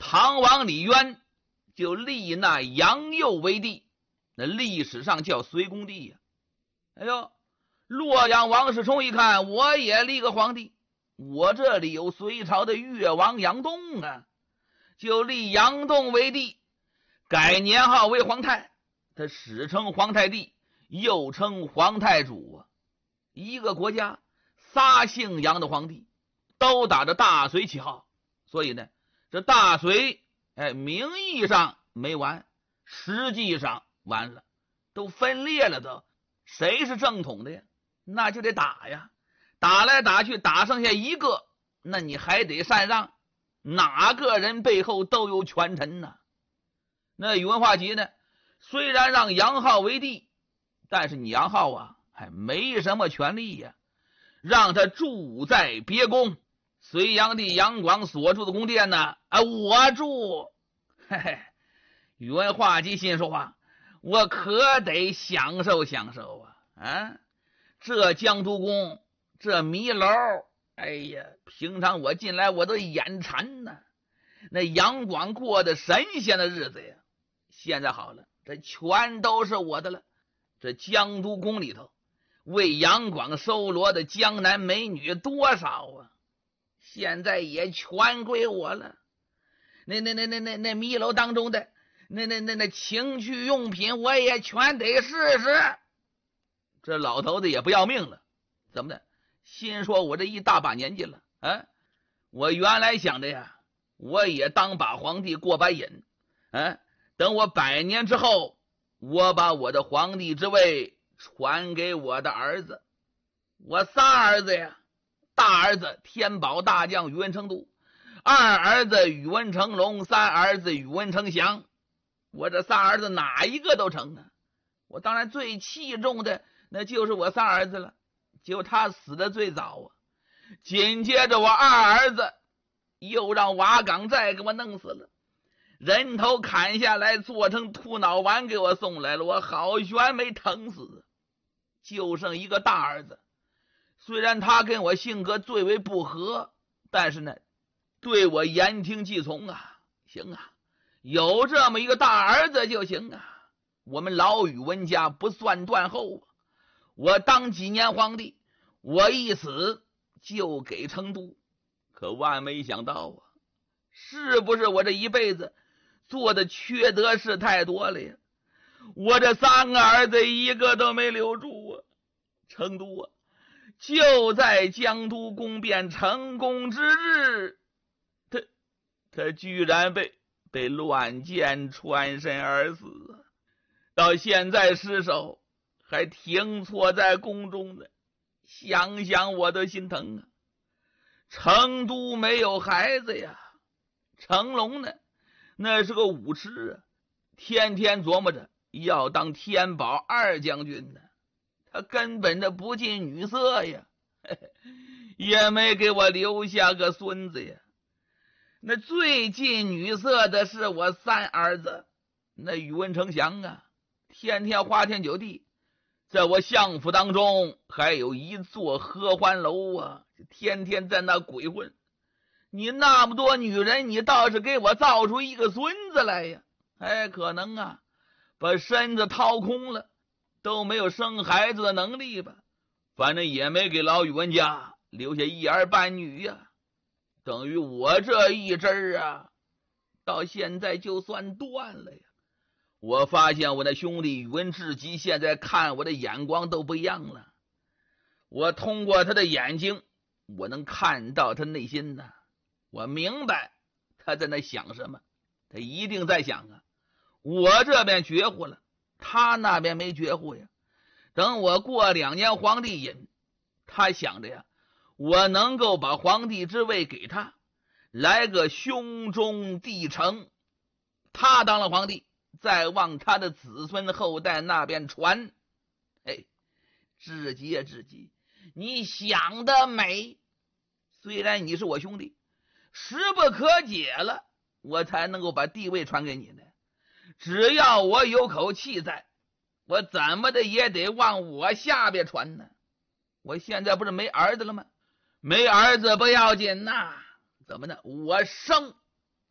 唐王李渊就立那杨佑为帝，那历史上叫隋恭帝呀。哎呦，洛阳王世充一看，我也立个皇帝，我这里有隋朝的越王杨栋啊，就立杨栋为帝，改年号为皇太，他史称皇太帝，又称皇太主啊。一个国家仨姓杨的皇帝都打着大隋旗号，所以呢，这大隋名义上没完，实际上完了，都分裂了都。谁是正统的呀？那就得打呀，打来打去，打剩下一个，那你还得禅让，哪个人背后都有权臣呢？那宇文化及呢，虽然让杨浩为帝，但是你杨浩啊还没什么权利呀，让他住在别宫，隋炀帝杨广所住的宫殿呢，我住。嘿嘿，宇文化及心说话，我可得享受享受啊！这江都宫，这迷楼，哎呀，平常我进来我都眼馋呐。那杨广过的神仙的日子呀，现在好了，这全都是我的了。这江都宫里头为杨广收罗的江南美女多少啊，现在也全归我了。那迷楼当中的那情趣用品我也全得试试。这老头子也不要命了，怎么的？心说我这一大把年纪了啊，我原来想的呀，我也当把皇帝过把瘾啊，等我100年之后，我把我的皇帝之位传给我的儿子。我仨儿子呀，大儿子天宝大将宇文成都，二儿子宇文成龙，三儿子宇文成祥。我这仨儿子哪一个都成啊？我当然最器重的那就是我仨儿子了，就他死的最早啊。紧接着我二儿子又让瓦岗寨给我弄死了，人头砍下来做成兔脑丸给我送来了，我好悬没疼死。就剩一个大儿子，虽然他跟我性格最为不合，但是呢对我言听计从啊。行啊，有这么一个大儿子就行啊。我们老宇文家不算断后啊，我当几年皇帝，我一死就给成都。可万没想到啊，是不是我这一辈子做的缺德事太多了呀？我这3个儿子一个都没留住啊。成都啊，就在江都宫变成功之日，他居然被乱箭穿身而死啊！到现在尸首还停错在宫中呢，想想我都心疼啊。成都没有孩子呀，成龙呢，那是个武痴啊，天天琢磨着要当天宝2将军呢，他根本的不近女色呀，也没给我留下个孙子呀。那最近女色的是我3儿子，那宇文成祥啊，天天花天酒地，在我相府当中还有一座合欢楼啊，天天在那鬼混。你那么多女人，你倒是给我造出一个孙子来呀？可能啊，把身子掏空了，都没有生孩子的能力吧。反正也没给老宇文家留下一儿半女呀。等于我这一支啊，到现在就算断了呀。我发现我的兄弟宇文志基现在看我的眼光都不一样了。我通过他的眼睛，我能看到他内心呢。我明白他在那想什么，他一定在想啊，我这边绝户了，他那边没绝户呀。等我过2年皇帝瘾，他想着呀，我能够把皇帝之位给他，来个兄终弟诚，他当了皇帝，再往他的子孙后代那边传。志基啊志基，你想得美。虽然你是我兄弟，时不可解了，我才能够把地位传给你呢。只要我有口气在，我怎么的也得往我下边传呢。我现在不是没儿子了吗？没儿子不要紧呐，怎么呢？我生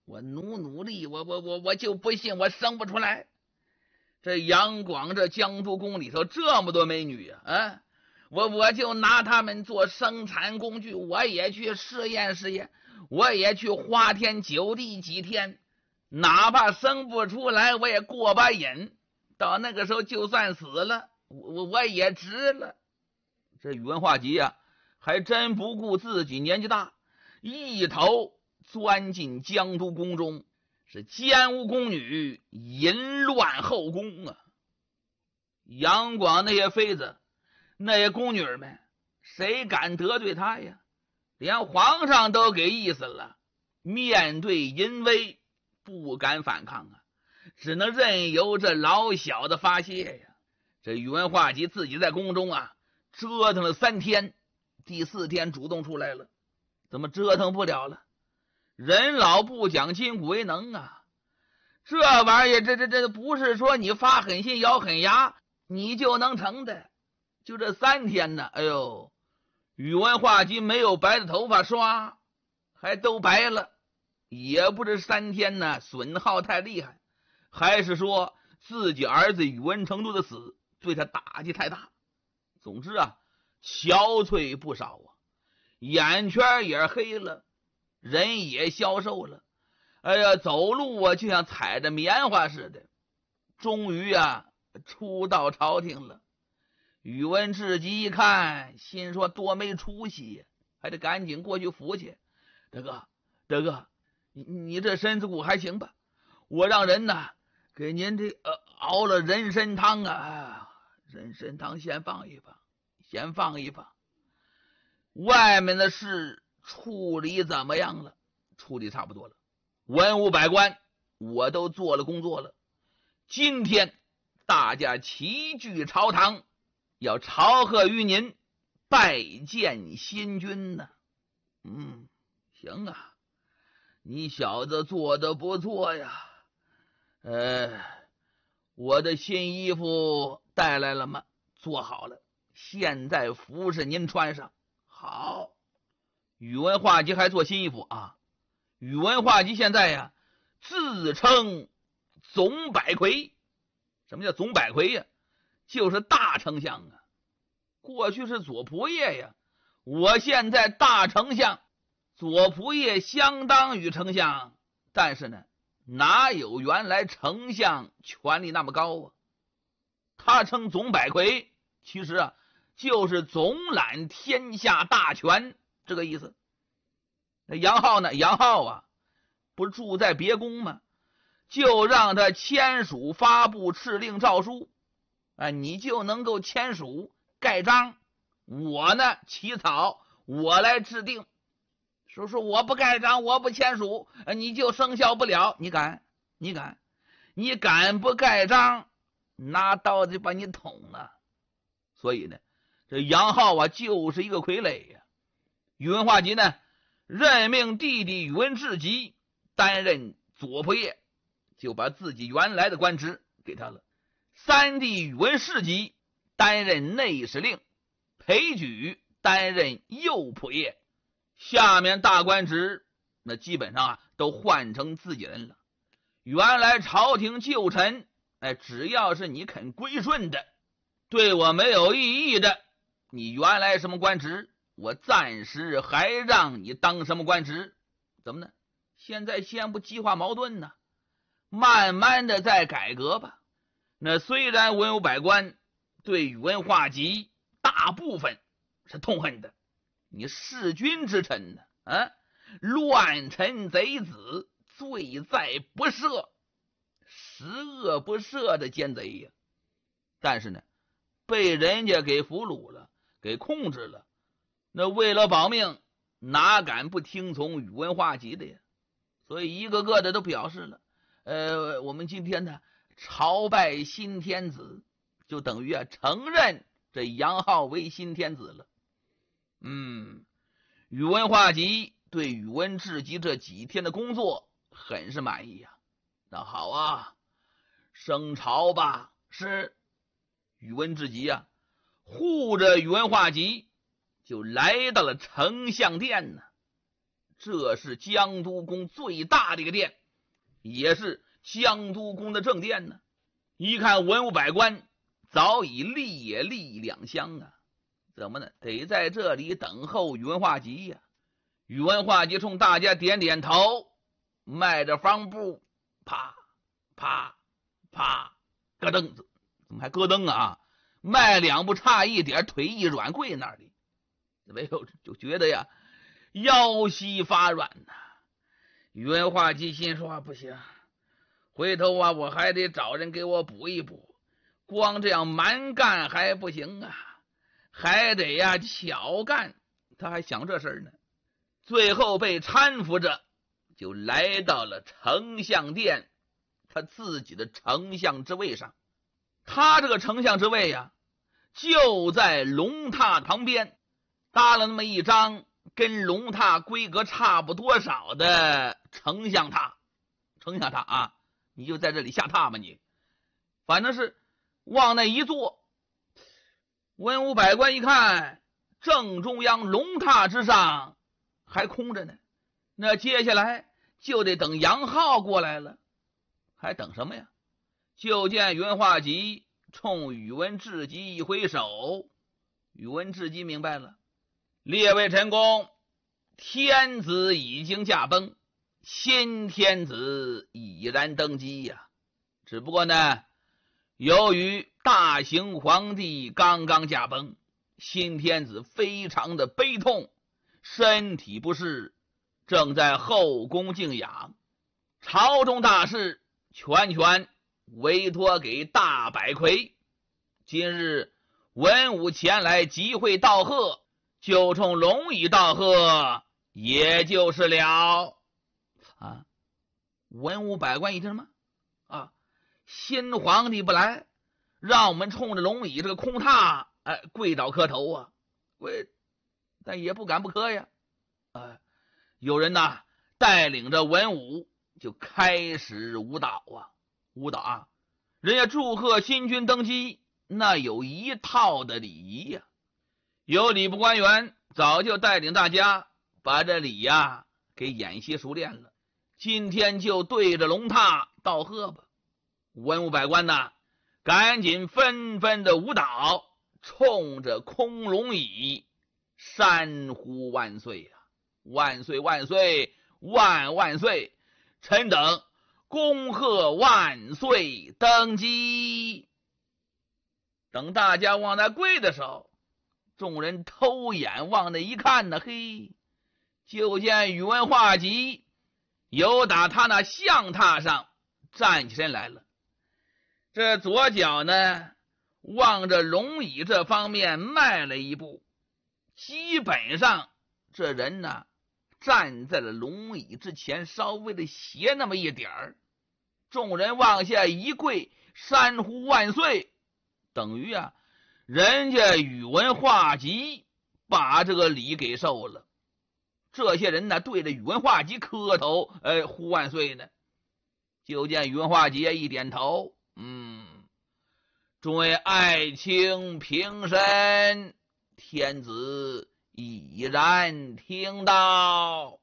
我努力，我就不信我生不出来。这杨广这江都宫里头这么多美女呀，啊，我就拿她们做生产工具，我也去试验试验，我也去花天酒地几天，哪怕生不出来，我也过把瘾。到那个时候，就算死了，我也值了。这宇文化及呀，还真不顾自己年纪大，一头钻进江都宫中，是奸污宫女，淫乱后宫啊！杨广那些妃子，那些宫女们，谁敢得罪他呀？连皇上都给意思了，面对淫威不敢反抗啊，只能任由这老小的发泄呀。这宇文化及自己在宫中啊折腾了3天，第4天主动出来了，怎么折腾不了了？人老不讲筋骨为能啊，这玩意儿这不是说你发狠心咬狠牙你就能成的。就这3天呢，哎呦，宇文化及没有白的头发刷，还都白了。也不是3天呢损耗太厉害，还是说自己儿子宇文成都的死对他打击太大。总之啊，憔悴不少啊，眼圈也黑了，人也消瘦了。哎呀，走路啊就像踩着棉花似的。终于啊出到朝廷了。宇文志基一看，心说多没出息，还得赶紧过去扶去。大哥，你这身子骨还行吧？我让人呢给您这熬了人参汤啊，人参汤先放一放。外面的事处理怎么样了？处理差不多了，文武百官我都做了工作了。今天大家齐聚朝堂，要朝贺于您，拜见新君呢。行啊，你小子做得不错呀。我的新衣服带来了吗？做好了，现在服侍您穿上。好，宇文化及还做新衣服啊。宇文化及现在呀自称总百魁。什么叫总百魁呀？就是大丞相啊。过去是左仆射呀，我现在大丞相。左仆射相当于丞相，但是呢哪有原来丞相权力那么高啊？他称总百魁，其实啊就是总揽天下大权这个意思。那杨浩呢？杨浩啊不是住在别宫吗？就让他签署发布敕令诏书，你就能够签署盖章，我呢起草，我来制定。说我不盖章，我不签署，你就生效不了。你敢不盖章，拿刀子把你捅了。所以呢这杨浩啊就是一个傀儡呀。宇文化及呢任命弟弟宇文志基担任左仆射，就把自己原来的官职给他了。三弟宇文士基担任内史令，裴举担任右仆射。下面大官职那基本上都换成自己人了。原来朝廷旧臣，只要是你肯归顺的，对我没有异议的，你原来什么官职，我暂时还让你当什么官职。怎么呢？现在先不激化矛盾呢，慢慢的再改革吧。那虽然文武百官对宇文化及大部分是痛恨的，你弑君之臣呢，乱臣贼子，罪在不赦，十恶不赦的奸贼呀。但是呢被人家给俘虏了，给控制了，那为了保命哪敢不听从宇文化及的呀？所以一个个的都表示了，我们今天呢朝拜新天子，就等于承认这杨浩为新天子了。宇文化及对宇文志基这几天的工作很是满意呀。那好啊，升朝吧。是。宇文志基啊护着宇文化及就来到了丞相殿呢。 这是江都宫最大的一个殿，也是江都宫的正殿呢。一看文武百官早已列立两厢啊，怎么呢？得在这里等候宇文化及呀。宇文化及冲大家点点头，迈着方步，啪啪啪，咯噔子，怎么还咯噔啊？迈两步差一点，腿一软跪那里，没有就觉得呀腰膝发软呐。宇文化及心说不行，回头啊我还得找人给我补一补，光这样蛮干还不行啊，还得呀巧干。他还想这事儿呢，最后被搀扶着就来到了丞相殿，他自己的丞相之位上。他这个丞相之位呀，就在龙榻旁边搭了那么一张跟龙榻规格差不多少的丞相榻。丞相榻啊，你就在这里下榻吧你。反正是往那一坐，文武百官一看，正中央龙榻之上还空着呢，那接下来就得等杨浩过来了。还等什么呀？就见宇文化及冲宇文智及一挥手。宇文智及明白了，列位臣工，天子已经驾崩，新天子已然登基呀。只不过呢，由于大行皇帝刚刚驾崩，新天子非常的悲痛，身体不适，正在后宫静养。朝中大事全权委托给大百魁，今日文武前来集会道贺，就冲龙椅道贺，也就是了啊。文武百官一听什么啊？新皇帝不来，让我们冲着龙椅这个空榻跪倒磕头啊！但也不敢不磕呀。有人呐带领着文武就开始舞蹈啊，人家祝贺新君登基，那有一套的礼仪呀。有礼部官员早就带领大家把这礼呀给演习熟练了，今天就对着龙榻道贺吧。文武百官呐赶紧纷纷的舞蹈，冲着空龙椅山呼万岁呀！万岁万岁万万岁！臣等恭贺万岁登基。等大家往那跪的时候，众人偷眼往那一看呢，嘿，就见宇文化及由打他那象榻上站起身来了。这左脚呢望着龙椅这方面迈了一步，基本上这人呢站在了龙椅之前，稍微的斜那么一点儿。众人往下一跪，山呼万岁，等于啊人家宇文化及把这个礼给受了。这些人呢对着宇文化及磕头呼万岁呢。就见宇文化及一点头，诸位爱卿平身，天子已然听到。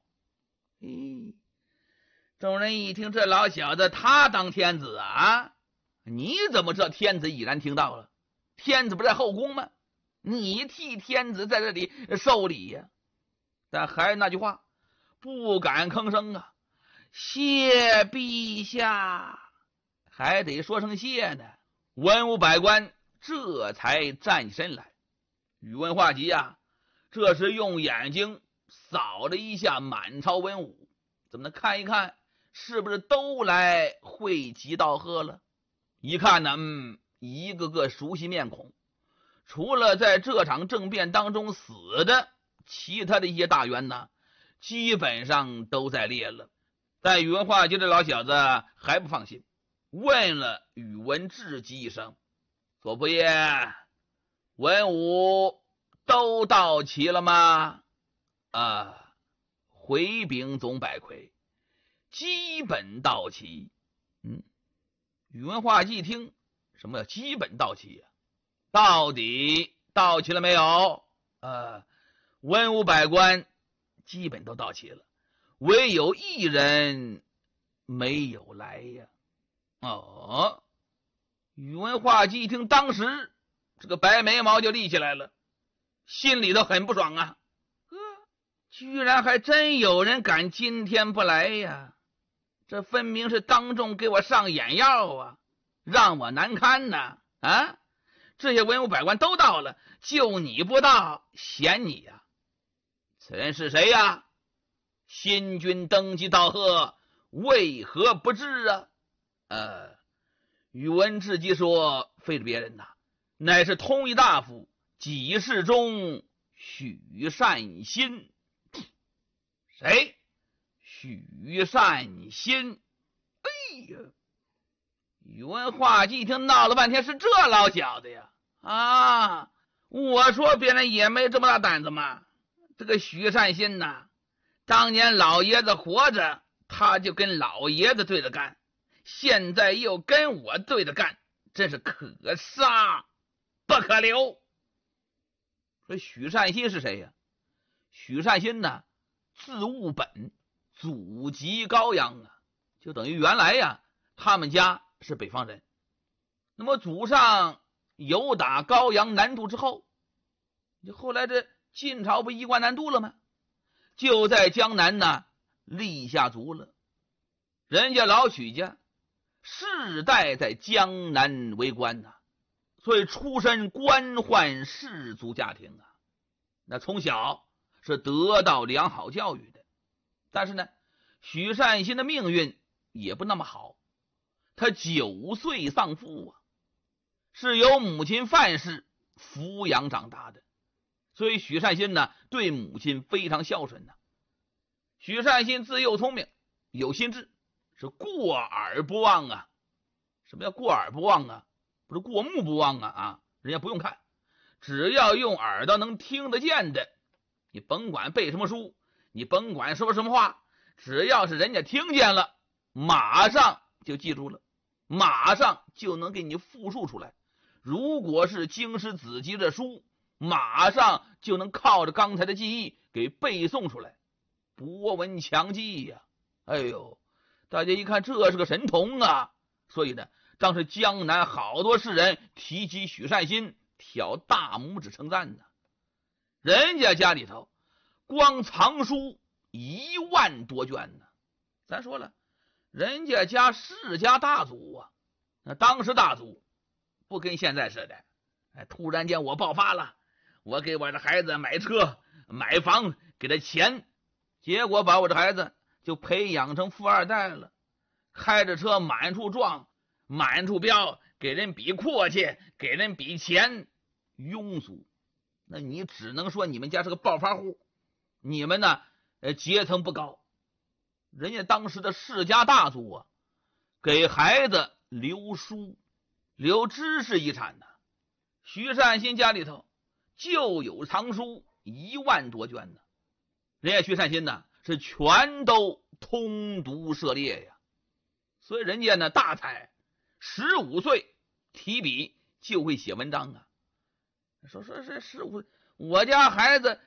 众人一听，这老小子他当天子啊？你怎么知道天子已然听到了？天子不在后宫吗？你替天子在这里受礼呀。但还是那句话，不敢吭声啊。谢陛下，还得说声谢呢。文武百官这才站起身来。宇文化及啊这时用眼睛扫了一下满朝文武，怎么能看一看是不是都来会集道贺了。一看呢一个个熟悉面孔，除了在这场政变当中死的，其他的一些大员呢基本上都在列了。但宇文化及这老小子还不放心，问了宇文智及一声：左仆射，文武都到齐了吗？回禀总百魁，基本到齐。宇文化及一听，什么叫基本到齐呀？到底到齐了没有？文武百官基本都到齐了。 唯有一人没有来呀。哦，宇文化及一听，当时这个白眉毛就立起来了，心里头很不爽啊。居然还真有人敢今天不来呀，这分明是当众给我上眼药啊，让我难堪呐！啊，这些文武百官都到了，就你不到，嫌你呀。此人是谁呀？新君登基道贺，为何不至啊？宇文智基说，非是别人呐，乃是通议大夫给事中许善心。谁？许善心。哎呀，宇文化及一听，闹了半天是这老小子呀！啊，我说别人也没这么大胆子嘛。这个许善心呐，当年老爷子活着，他就跟老爷子对着干，现在又跟我对着干，真是可杀不可留。说许善心是谁呀？许善心呢，字务本，祖籍高阳啊，就等于原来呀，他们家是北方人。那么祖上有打高阳南渡之后，就后来这晋朝不衣冠南渡了吗？就在江南呢立下足了。人家老许家世代在江南为官呐，所以出身官宦士族家庭啊。那从小是得到良好教育的，但是呢，许善心的命运也不那么好。他9岁丧父啊，是由母亲范氏抚养长大的，所以许善心呢对母亲非常孝顺呐。许善心自幼聪明，有心智，是过耳不忘啊。什么叫过耳不忘啊？不是过目不忘啊，人家不用看，只要用耳朵能听得见的，你甭管背什么书，你甭管说什么话，只要是人家听见了，马上就记住了，马上就能给你复述出来。如果是经师子集的书，马上就能靠着刚才的记忆给背诵出来，博闻强记呀。哎呦，大家一看这是个神童啊，所以呢，当时江南好多士人提起许善心，挑大拇指称赞呢。人家家里头光藏书1万多卷呢。咱说了，人家家世家大族啊，那当时大族不跟现在似的，突然间我爆发了，我给我的孩子买车买房，给他钱，结果把我的孩子就培养成富二代了，开着车满处撞满处飙，给人比阔气，给人比钱，庸俗。那你只能说你们家是个暴发户，你们呢阶层不高。人家当时的世家大族啊，给孩子留书留知识遗产呢。许善心家里头就有藏书1万多卷呢，人家许善心呢是全都通读涉猎呀。所以人家呢大才，15岁提笔就会写文章啊。说是15，我家孩子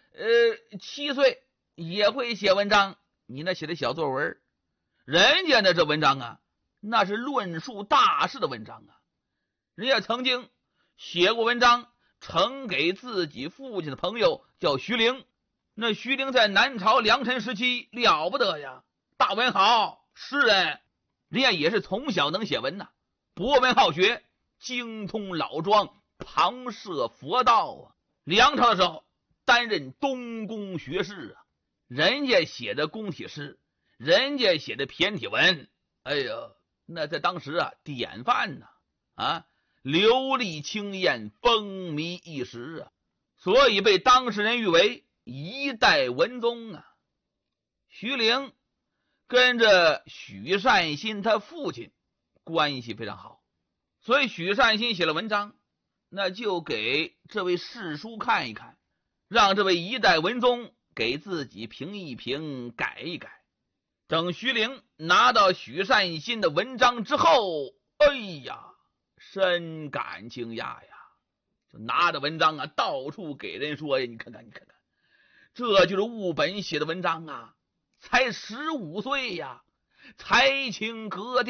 7岁也会写文章，你那写的小作文，人家呢这文章啊，那是论述大事的文章啊。人家曾经写过文章呈给自己父亲的朋友叫徐陵，那徐陵在南朝梁陈时期了不得呀，大文豪诗人，人家也是从小能写文呐，博闻好学，精通老庄，旁涉佛道啊。梁朝的时候担任东宫学士啊，人家写的宫体诗，人家写的骈体文，哎呀，那在当时啊典范呐啊，流利清艳，风靡一时啊，所以被当事人誉为一代文宗啊。徐陵跟着许善心他父亲关系非常好，所以许善心写了文章，那就给这位世叔看一看，让这位一代文宗给自己评一评，改一改。等徐陵拿到许善心的文章之后，哎呀，深感惊讶呀，就拿着文章啊到处给人说呀，你看看，这就是务本写的文章啊， 才15岁呀，才情可